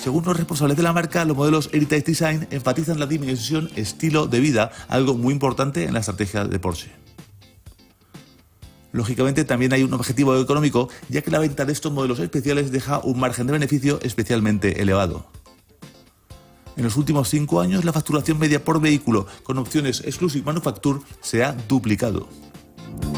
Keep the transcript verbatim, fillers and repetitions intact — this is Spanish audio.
Según los responsables de la marca, los modelos Heritage Design enfatizan la dimensión estilo de vida, algo muy importante en la estrategia de Porsche. Lógicamente también hay un objetivo económico, ya que la venta de estos modelos especiales deja un margen de beneficio especialmente elevado. En los últimos cinco años, la facturación media por vehículo con opciones Exclusive Manufacture se ha duplicado.